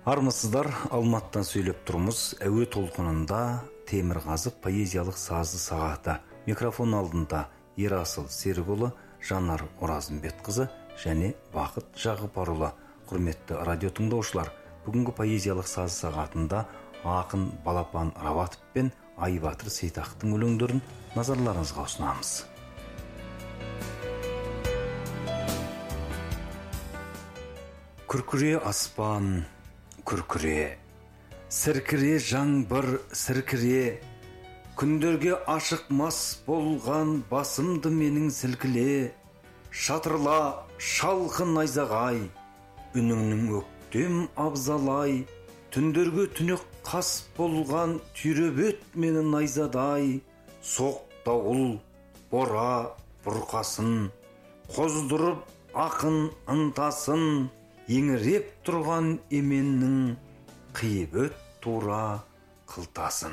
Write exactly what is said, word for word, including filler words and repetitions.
Армысыздар, Алматтан сөйлеп тұрмыз. Әуе толқынында Темірғазы поэзиялық сазы сағаты. Микрофон алдында Ерасыл Серікұлы, Жанар Оразымбетқызы және Бақыт Жағыпарұлы. Құрметті радио тыңдаушылар, бүгінгі поэзиялық сазы сағатында ақын Балапан Рабатов пен Айбатыр Сейтақтың өлеңдерін назарларыңызға ұсынамыз. Күркіре аспан, күркіре, сіркіре жаңбыр, сіркіре, күндерге ашықмас болған басымды менің сілкіле, шатырла шалқын найзағай, үніңнің өктем абзалай, түндерге түнек қас болған түйребет мені найзадай, соқ дауыл, бора бұрқасын, қоздырып ақын ынтасын, еңіреп тұрған еменнің қиып өт тура қылтасын.